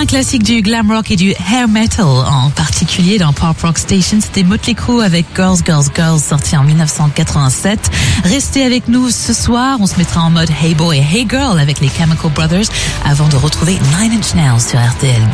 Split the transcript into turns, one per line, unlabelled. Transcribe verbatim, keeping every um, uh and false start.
Un classique du glam rock et du hair metal, en particulier dans Pop Rock Station, c'était Motley Crue avec Girls, Girls, Girls, sorti en dix-neuf cent quatre-vingt-sept. Restez avec nous ce soir, on se mettra en mode Hey Boy, Hey Girl avec les Chemical Brothers, avant de retrouver Nine Inch Nails sur R T L.